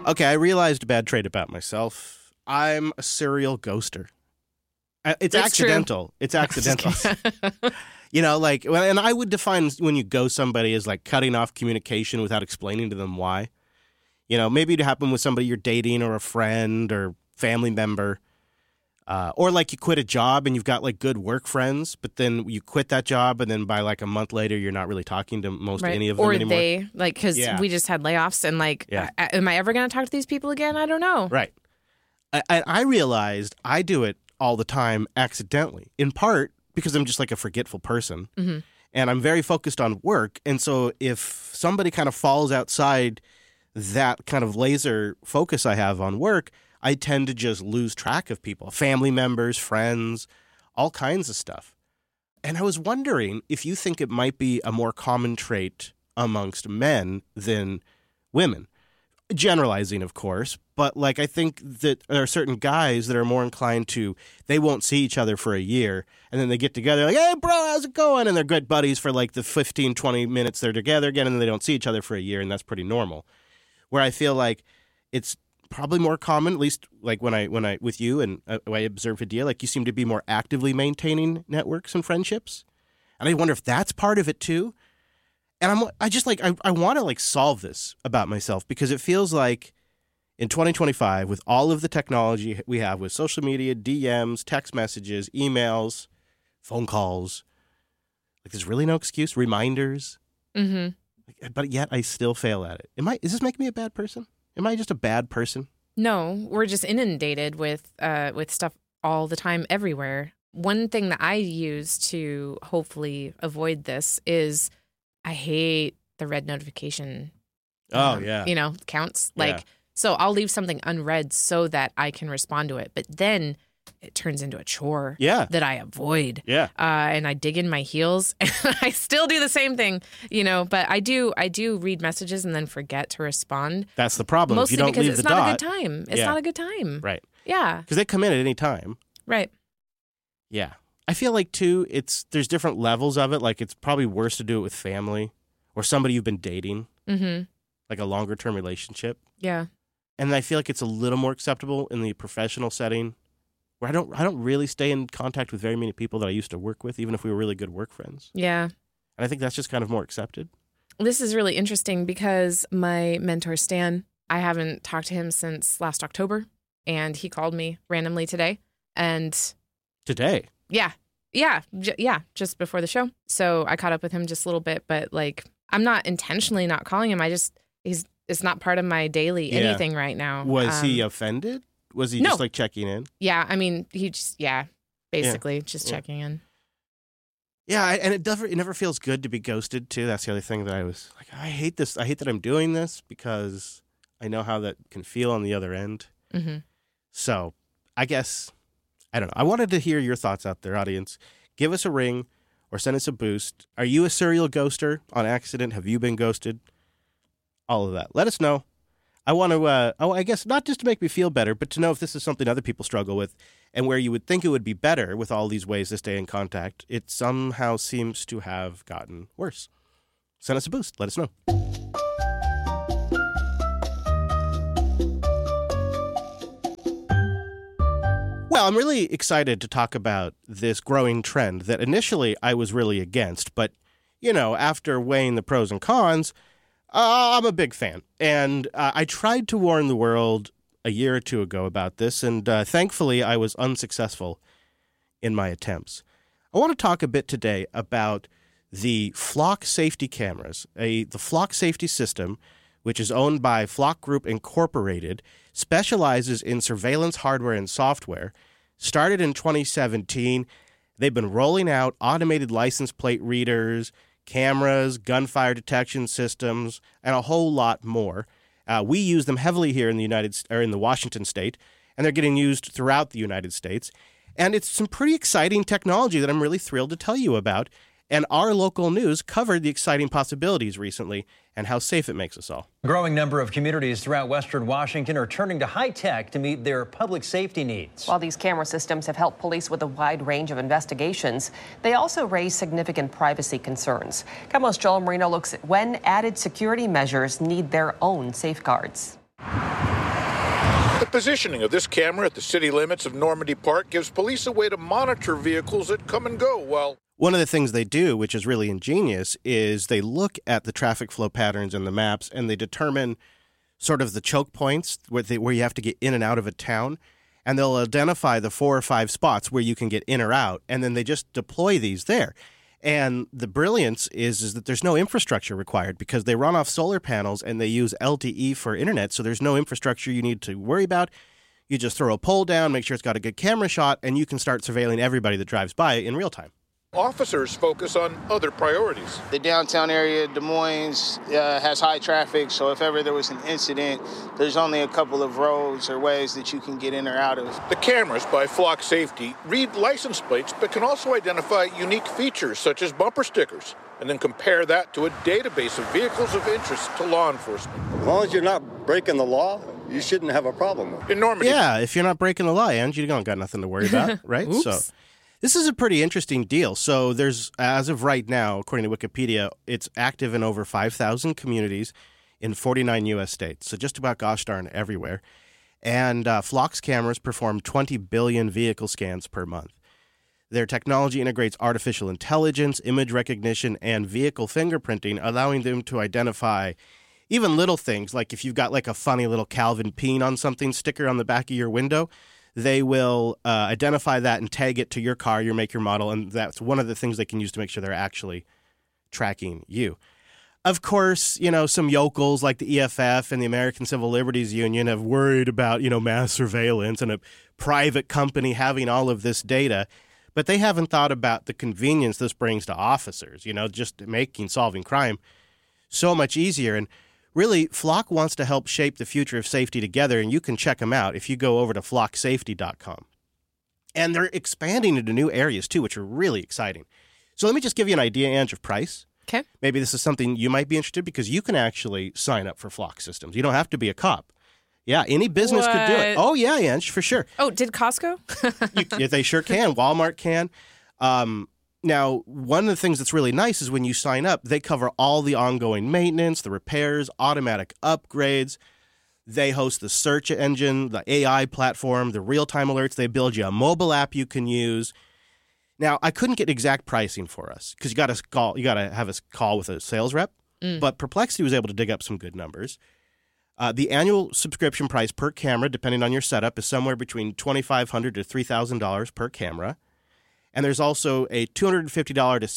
Okay, I realized a bad trait about myself. I'm a serial ghoster. It's accidental. True. It's accidental. You know, like, and I would define when you ghost somebody as like cutting off communication without explaining to them why. You know, maybe it happened with somebody you're dating or a friend or family member. Or like you quit a job and you've got like good work friends, but then you quit that job and then by like a month later, you're not really talking to any of them anymore. Or they, like, because we just had layoffs and like, am I ever going to talk to these people again? I don't know. Right. I realized I do it all the time accidentally, in part because I'm just like a forgetful person. Mm-hmm. And I'm very focused on work. And so if somebody kind of falls outside that kind of laser focus I have on work, I tend to just lose track of people, family members, friends, all kinds of stuff. And I was wondering if you think it might be a more common trait amongst men than women. Generalizing, of course, but like I think that there are certain guys that are more inclined to, they won't see each other for a year, and then they get together like, hey, bro, how's it going? And they're good buddies for like the 15, 20 minutes they're together again, and then they don't see each other for a year, and that's pretty normal. Where I feel like it's probably more common, at least like when I with you and I observe Hadia, like you seem to be more actively maintaining networks and friendships. And I wonder if that's part of it too. And I want to like solve this about myself because it feels like in 2025, with all of the technology we have with social media, DMs, text messages, emails, phone calls, like there's really no excuse, reminders. Mm-hmm. But yet I still fail at it. Is this making me a bad person? Am I just a bad person? No, we're just inundated with stuff all the time, everywhere. One thing that I use to hopefully avoid this is I hate the red notification. Counts. So I'll leave something unread so that I can respond to it. But then it turns into a chore that I avoid. Yeah. And I dig in my heels and I still do the same thing, but I do read messages and then forget to respond. That's the problem. Mostly if you don't because leave it's the not dot, a good time. It's not a good time. Right. Yeah. Because they come in at any time. Right. Yeah. I feel like, too, there's different levels of it. Like, it's probably worse to do it with family or somebody you've been dating. Mm-hmm. Like a longer-term relationship. Yeah. And I feel like it's a little more acceptable in the professional setting where I don't really stay in contact with very many people that I used to work with, even if we were really good work friends. Yeah. And I think that's just kind of more accepted. This is really interesting because my mentor, Stan, I haven't talked to him since last October, and he called me randomly today. And today? Yeah. Just before the show. So I caught up with him just a little bit, but like I'm not intentionally not calling him. It's not part of my daily anything right now. Was he offended? Was he just like checking in? Yeah, I mean, he just basically just checking in. Yeah, and it never feels good to be ghosted too. That's the other thing that I was like, I hate this. I hate that I'm doing this because I know how that can feel on the other end. Mm-hmm. So I guess, I don't know. I wanted to hear your thoughts out there, audience. Give us a ring or send us a boost. Are you a serial ghoster on accident? Have you been ghosted? All of that. Let us know. I want to, I guess, not just to make me feel better, but to know if this is something other people struggle with and where you would think it would be better with all these ways to stay in contact. It somehow seems to have gotten worse. Send us a boost. Let us know. Well, I'm really excited to talk about this growing trend that initially I was really against, but, after weighing the pros and cons, I'm a big fan. And I tried to warn the world a year or two ago about this, and thankfully I was unsuccessful in my attempts. I want to talk a bit today about the Flock safety cameras. The Flock safety system, which is owned by Flock Group Incorporated, specializes in surveillance hardware and software. Started in 2017. They've been rolling out automated license plate readers, cameras, gunfire detection systems, and a whole lot more. We use them heavily here in the Washington state, and they're getting used throughout the United States. And it's some pretty exciting technology that I'm really thrilled to tell you about. And our local news covered the exciting possibilities recently and how safe it makes us all. A growing number of communities throughout Western Washington are turning to high tech to meet their public safety needs. While these camera systems have helped police with a wide range of investigations, they also raise significant privacy concerns. KOMO's Joel Marino looks at when added security measures need their own safeguards. The positioning of this camera at the city limits of Normandy Park gives police a way to monitor vehicles that come and go while... One of the things they do, which is really ingenious, is they look at the traffic flow patterns and the maps, and they determine sort of the choke points where you have to get in and out of a town, and they'll identify the 4 or 5 spots where you can get in or out, and then they just deploy these there. And the brilliance is that there's no infrastructure required because they run off solar panels and they use LTE for internet, so there's no infrastructure you need to worry about. You just throw a pole down, make sure it's got a good camera shot, and you can start surveilling everybody that drives by in real time. Officers focus on other priorities. The downtown area, Des Moines, has high traffic, so if ever there was an incident, there's only a couple of roads or ways that you can get in or out of. The cameras by Flock Safety read license plates, but can also identify unique features such as bumper stickers, and then compare that to a database of vehicles of interest to law enforcement. As long as you're not breaking the law, you shouldn't have a problem with it. In Normandy. Yeah, if you're not breaking the law, and you don't got nothing to worry about, right? Oops. So this is a pretty interesting deal. So there's, as of right now, according to Wikipedia, it's active in over 5,000 communities in 49 U.S. states. So just about gosh darn everywhere. And Flock's cameras perform 20 billion vehicle scans per month. Their technology integrates artificial intelligence, image recognition, and vehicle fingerprinting, allowing them to identify even little things, like if you've got like a funny little Calvin Peen on something sticker on the back of your window, they will identify that and tag it to your car, your make, your model, and that's one of the things they can use to make sure they're actually tracking you. Of course, some yokels like the EFF and the American Civil Liberties Union have worried about, mass surveillance and a private company having all of this data, but they haven't thought about the convenience this brings to officers, just making solving crime so much easier. And really, Flock wants to help shape the future of safety together, and you can check them out if you go over to flocksafety.com. And they're expanding into new areas, too, which are really exciting. So let me just give you an idea, Ange, of price. Okay. Maybe this is something you might be interested in because you can actually sign up for Flock systems. You don't have to be a cop. Yeah, any business could do it. Oh, yeah, Ange, for sure. Oh, did Costco? They sure can. Walmart can. Now, one of the things that's really nice is when you sign up, they cover all the ongoing maintenance, the repairs, automatic upgrades. They host the search engine, the AI platform, the real-time alerts. They build you a mobile app you can use. Now, I couldn't get exact pricing for us because you got to have a call with a sales rep. But Perplexity was able to dig up some good numbers. The annual subscription price per camera, depending on your setup, is somewhere between $2,500 to $3,000 per camera. And there's also a $250 to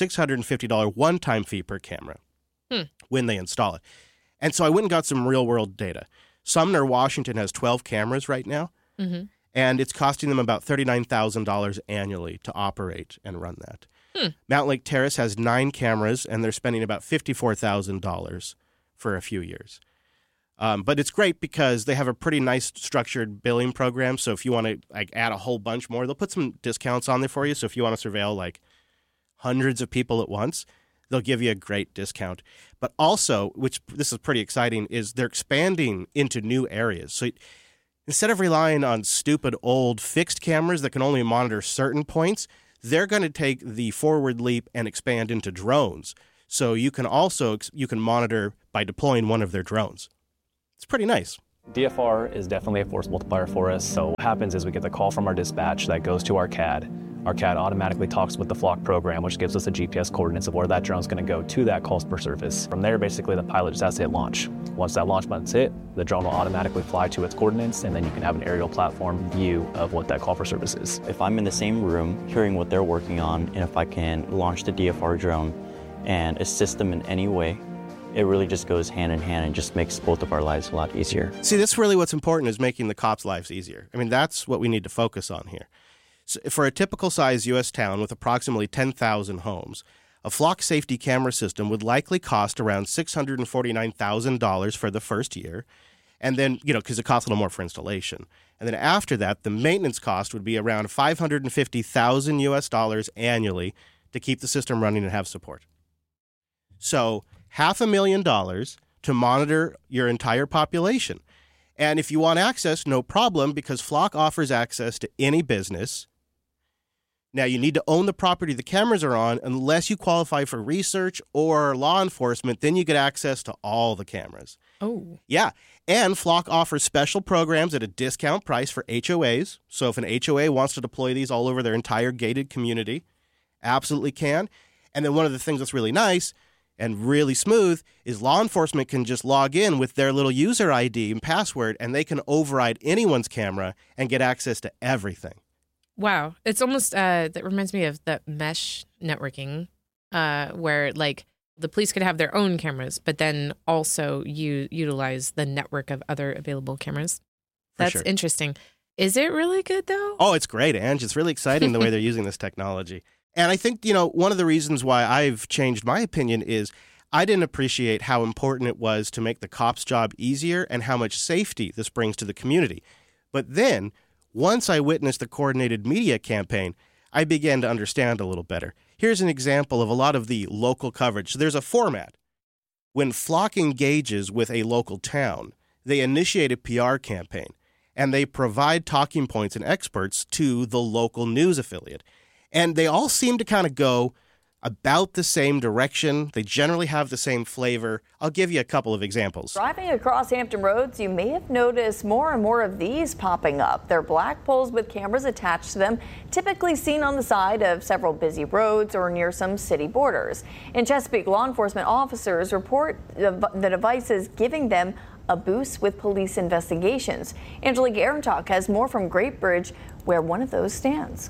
$650 one-time fee per camera when they install it. And so I went and got some real-world data. Sumner, Washington has 12 cameras right now, and it's costing them about $39,000 annually to operate and run that. Mountain Lake Terrace has 9 cameras, and they're spending about $54,000 for a few years. But it's great because they have a pretty nice structured billing program. So if you want to add a whole bunch more, they'll put some discounts on there for you. So if you want to surveil hundreds of people at once, they'll give you a great discount. But also, which this is pretty exciting, is they're expanding into new areas. So instead of relying on stupid old fixed cameras that can only monitor certain points, they're going to take the forward leap and expand into drones. So you can monitor by deploying one of their drones. It's pretty nice. DFR is definitely a force multiplier for us. So what happens is we get the call from our dispatch that goes to our CAD. Our CAD automatically talks with the Flock program, which gives us the GPS coordinates of where that drone's going to go to that calls per service. From there, basically, the pilot just has to hit launch. Once that launch button's hit, the drone will automatically fly to its coordinates, and then you can have an aerial platform view of what that call for service is. If I'm in the same room, hearing what they're working on, and if I can launch the DFR drone and assist them in any way, it really just goes hand in hand and just makes both of our lives a lot easier. See, that's really what's important is making the cops' lives easier. I mean, that's what we need to focus on here. So for a typical size U.S. town with approximately 10,000 homes, a Flock safety camera system would likely cost around $649,000 for the first year. And then, because it costs a little more for installation. And then after that, the maintenance cost would be around $550,000 US dollars annually to keep the system running and have support. So $500,000 to monitor your entire population. And if you want access, no problem, because Flock offers access to any business. Now, you need to own the property the cameras are on unless you qualify for research or law enforcement. Then you get access to all the cameras. Oh. Yeah. And Flock offers special programs at a discount price for HOAs. So if an HOA wants to deploy these all over their entire gated community, absolutely can. And then one of the things that's really nice and really smooth is law enforcement can just log in with their little user ID and password, and they can override anyone's camera and get access to everything. Wow. It's almost, that reminds me of the mesh networking, where like the police could have their own cameras, but then also utilize the network of other available cameras. That's sure. Interesting. Is it really good though? Oh, it's great, Ange. It's really exciting the way they're using this technology. And I think, one of the reasons why I've changed my opinion is I didn't appreciate how important it was to make the cops' job easier and how much safety this brings to the community. But then, once I witnessed the coordinated media campaign, I began to understand a little better. Here's an example of a lot of the local coverage. So there's a format. When Flock engages with a local town, they initiate a PR campaign, and they provide talking points and experts to the local news affiliate. And they all seem to kind of go about the same direction. They generally have the same flavor. I'll give you a couple of examples. Driving across Hampton Roads, you may have noticed more and more of these popping up. They're black poles with cameras attached to them, typically seen on the side of several busy roads or near some city borders. In Chesapeake, law enforcement officers report the devices giving them a boost with police investigations. Angelique Arentalk has more from Great Bridge, where one of those stands.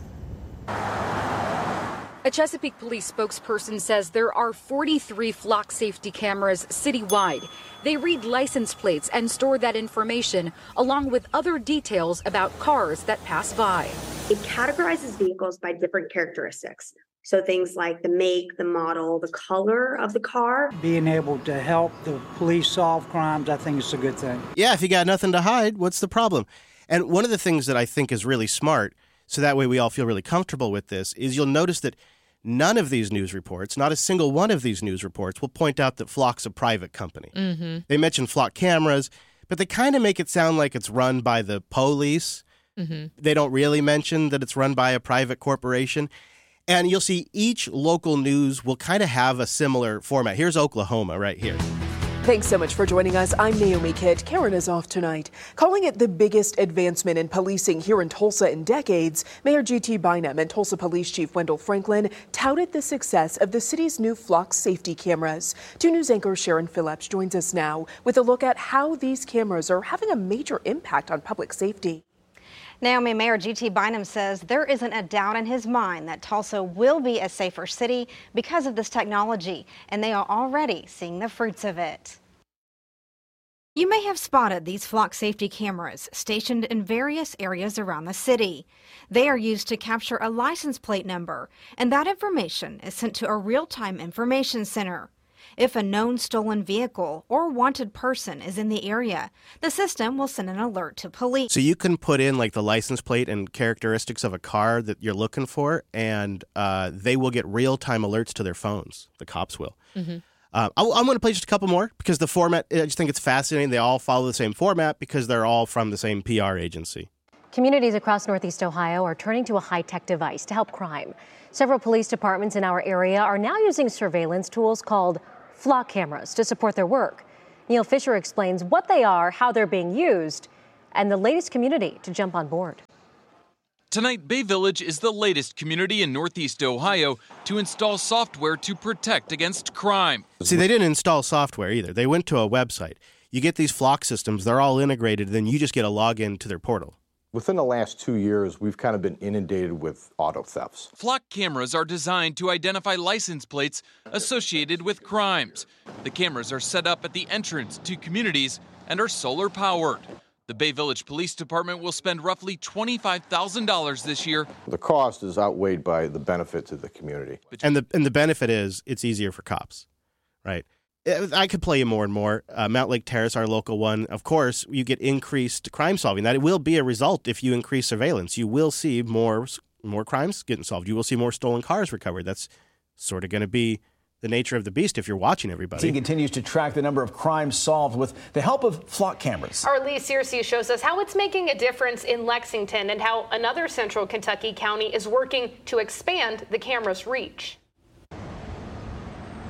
A Chesapeake police spokesperson says there are 43 Flock safety cameras citywide. They read license plates and store that information along with other details about cars that pass by. It categorizes vehicles by different characteristics. So things like the make, the model, the color of the car. Being able to help the police solve crimes, I think it's a good thing. Yeah, if you got nothing to hide, what's the problem? And one of the things that I think is really smart, so that way we all feel really comfortable with this, is you'll notice that none of these news reports, not a single one of these news reports, will point out that Flock's a private company. Mm-hmm. They mention Flock cameras, but they kind of make it sound like it's run by the police. Mm-hmm. They don't really mention that it's run by a private corporation. And you'll see each local news will kind of have a similar format. Here's Oklahoma right here. Thanks so much for joining us. I'm Naomi Kidd. Karen is off tonight. Calling it the biggest advancement in policing here in Tulsa in decades, Mayor G.T. Bynum and Tulsa Police Chief Wendell Franklin touted the success of the city's new Flock safety cameras. 2 News anchor Sharon Phillips joins us now with a look at how these cameras are having a major impact on public safety. Naomi, Mayor G.T. Bynum says there isn't a doubt in his mind that Tulsa will be a safer city because of this technology, and they are already seeing the fruits of it. You may have spotted these Flock safety cameras stationed in various areas around the city. They are used to capture a license plate number, and that information is sent to a real-time information center. If a known stolen vehicle or wanted person is in the area, the system will send an alert to police. So you can put in like the license plate and characteristics of a car that you're looking for, and they will get real-time alerts to their phones. The cops will. Mm-hmm. I'm going to play just a couple more because the format, I just think it's fascinating. They all follow the same format because they're all from the same PR agency. Communities across Northeast Ohio are turning to a high-tech device to help crime. Several police departments in our area are now using surveillance tools called Flock cameras to support their work. Neil Fisher explains what they are, how they're being used, and the latest community to jump on board. Tonight, Bay Village is the latest community in Northeast Ohio to install software to protect against crime. See, they didn't install software either. They went to a website. You get these Flock systems, they're all integrated, then you just get a login to their portal. Within the last 2 years, we've kind of been inundated with auto thefts. Flock cameras are designed to identify license plates associated with crimes. The cameras are set up at the entrance to communities and are solar powered. The Bay Village Police Department will spend roughly $25,000 this year. The cost is outweighed by the benefit to the community. And the benefit is it's easier for cops, right? I could play you more and more. Mount Lake Terrace, our local one, of course, you get increased crime solving. That it will be a result if you increase surveillance. You will see more crimes getting solved. You will see more stolen cars recovered. That's sort of going to be the nature of the beast if you're watching everybody. The team continues to track the number of crimes solved with the help of Flock cameras. Our Lee Searcy shows us how it's making a difference in Lexington and how another central Kentucky county is working to expand the camera's reach.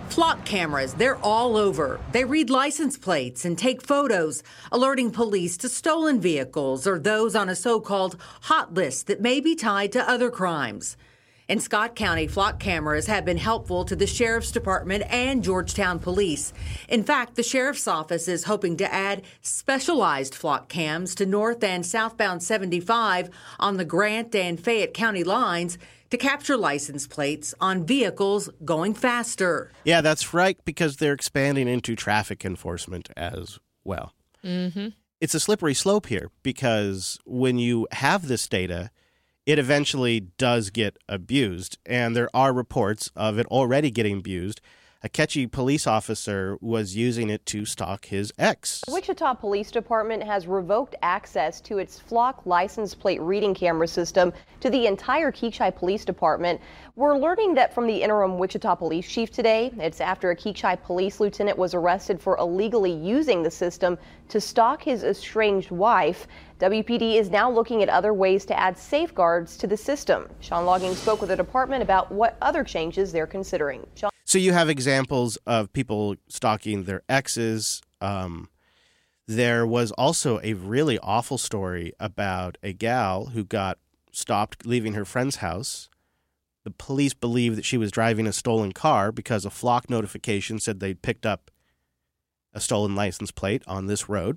Flock cameras, they're all over. They read license plates and take photos, alerting police to stolen vehicles or those on a so-called hot list that may be tied to other crimes. In Scott County, flock cameras have been helpful to the Sheriff's Department and Georgetown Police. In fact, the Sheriff's Office is hoping to add specialized flock cams to north and southbound 75 on the Grant and Fayette County lines to capture license plates on vehicles going faster. Yeah, that's right, because they're expanding into traffic enforcement as well. Mm-hmm. It's a slippery slope here, because when you have this data, it eventually does get abused, and there are reports of it already getting abused. A Ketchy police officer was using it to stalk his ex. Wichita Police Department has revoked access to its Flock license plate reading camera system to the entire Keachai Police Department. We're learning that from the interim Wichita Police Chief today. It's after a Keachai police lieutenant was arrested for illegally using the system to stalk his estranged wife. WPD is now looking at other ways to add safeguards to the system. Sean Logging spoke with the department about what other changes they're considering. Sean? So you have examples of people stalking their exes. There was also a really awful story about a gal who got stopped leaving her friend's house. The police believed that she was driving a stolen car because a Flock notification said they'd picked up a stolen license plate on this road.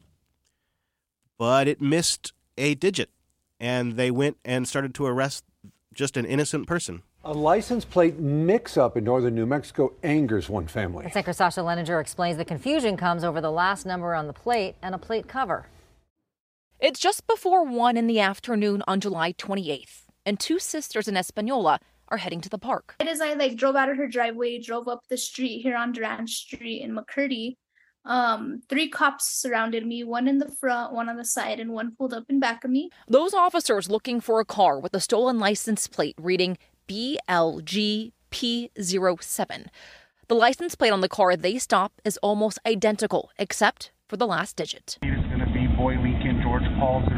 But it missed a digit, and they went and started to arrest just an innocent person. A license plate mix-up in northern New Mexico angers one family. Anchor Sasha Leninger explains the confusion comes over the last number on the plate and a plate cover. It's just before 1 in the afternoon on July 28th, and two sisters in Espanola are heading to the park. As I drove out of her driveway, drove up the street here on Durant Street in McCurdy, 3 cops surrounded me, one in the front, one on the side, and one pulled up in back of me. Those officers looking for a car with a stolen license plate reading BLGP07. The license plate on the car they stop is almost identical, except for the last digit. It's going to be Boy Lincoln, George Paul 02.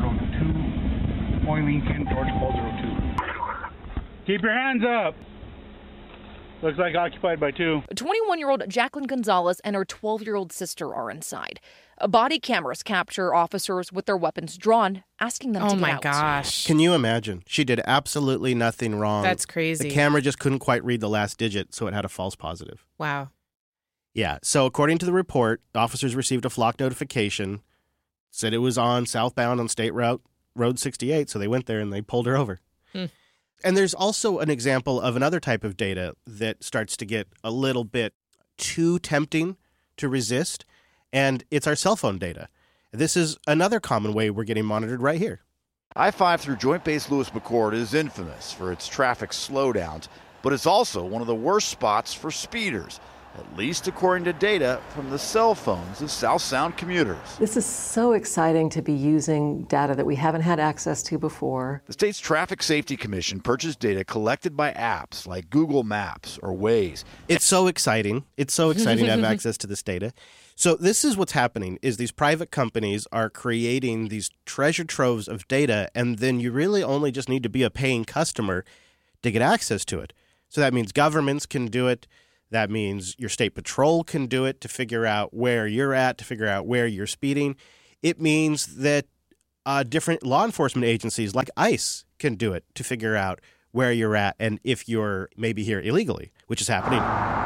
Boy Lincoln, George Paul 02. Keep your hands up. Looks like occupied by 2. 21-year-old Jacqueline Gonzalez and her 12-year-old sister are inside. Body cameras capture officers with their weapons drawn, asking them to get out. Oh my gosh. Can you imagine? She did absolutely nothing wrong. That's crazy. The camera just couldn't quite read the last digit, so it had a false positive. Wow. Yeah, so according to the report, officers received a Flock notification, said it was on southbound on State Route Road 68, so they went there and they pulled her over. And there's also an example of another type of data that starts to get a little bit too tempting to resist, and it's our cell phone data. This is another common way we're getting monitored right here. I-5 through Joint Base Lewis-McChord is infamous for its traffic slowdowns, but it's also one of the worst spots for speeders, at least according to data from the cell phones of South Sound commuters. This is so exciting to be using data that we haven't had access to before. The state's Traffic Safety Commission purchased data collected by apps like Google Maps or Waze. It's so exciting. It's so exciting to have access to this data. So this is what's happening, is these private companies are creating these treasure troves of data, and then you really only just need to be a paying customer to get access to it. So that means governments can do it. That means your state patrol can do it to figure out where you're at, to figure out where you're speeding. It means that different law enforcement agencies like ICE can do it to figure out where you're at and if you're maybe here illegally, which is happening.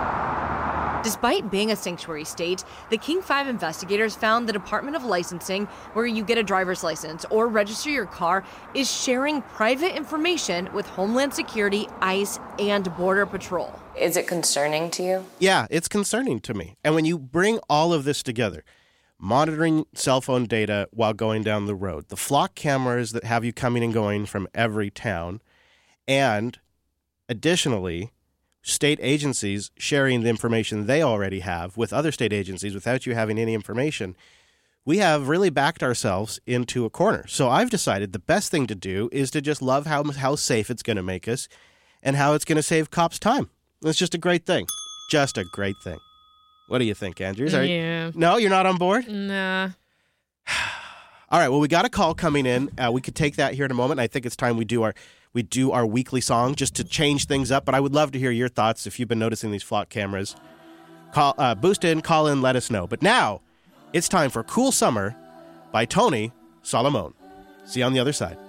Despite being a sanctuary state, the King 5 investigators found the Department of Licensing, where you get a driver's license or register your car, is sharing private information with Homeland Security, ICE, and Border Patrol. Is it concerning to you? Yeah, it's concerning to me. And when you bring all of this together, monitoring cell phone data while going down the road, the Flock cameras that have you coming and going from every town, and additionally, state agencies sharing the information they already have with other state agencies without you having any information, we have really backed ourselves into a corner. So I've decided the best thing to do is to just love how safe it's going to make us and how it's going to save cops time. It's just a great thing. Just a great thing. What do you think, Andrews? Yeah. No, you're not on board? Nah. All right, well, we got a call coming in. We could take that here in a moment. I think it's time we do our weekly song just to change things up. But I would love to hear your thoughts if you've been noticing these Flock cameras. Boost in, call in, let us know. But now, it's time for Cool Summer by Tony Solomon. See you on the other side.